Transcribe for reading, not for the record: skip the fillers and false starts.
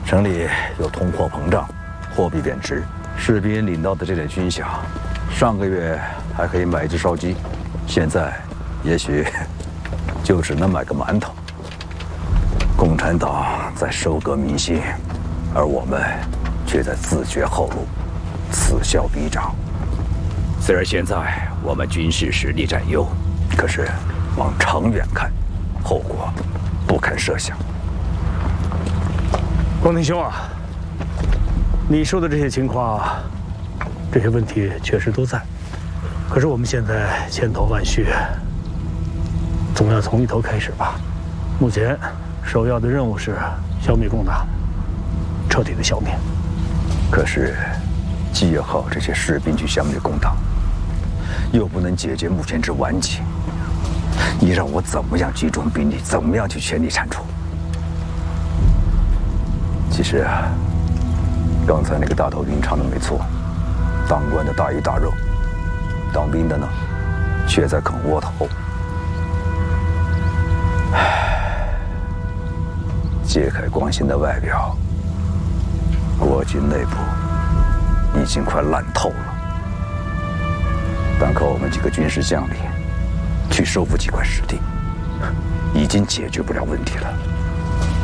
城里有通货膨胀，货币贬值，士兵领到的这点军饷，上个月还可以买一只烧鸡，现在也许就只能买个馒头。共产党在收割民心，而我们却在自绝后路，此消彼长。虽然现在我们军事实力占优，可是往长远看，后果不堪设想。 光庭兄啊，你说的这些情况，这些问题确实都在。可是我们现在千头万绪，总要从一头开始吧。目前首要的任务是消灭共党，彻底的消灭。 可是，既要靠这些士兵去消灭共党，又不能解决目前之顽疾。你让我怎么样集中兵力，怎么样去全力铲除？其实啊，刚才那个大头兵唱的没错，当官的大鱼大肉，当兵的呢，却在啃窝头。揭开光鲜的外表，国军内部已经快烂透了。单靠我们几个军事将领去收复几块实地，已经解决不了问题了。